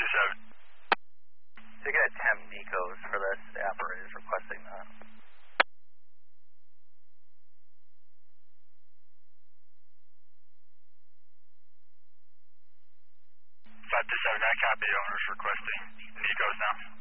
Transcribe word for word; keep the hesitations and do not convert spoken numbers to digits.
seven. You're going to attempt Nikos for this. The operator is requesting that. five two seven, I copy. Owner's requesting Nikos now.